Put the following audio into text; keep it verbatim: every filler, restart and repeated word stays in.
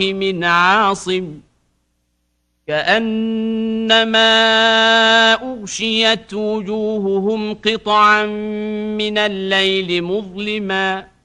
من عاصم كأنما أغشيت وجوههم قطعا من الليل مظلما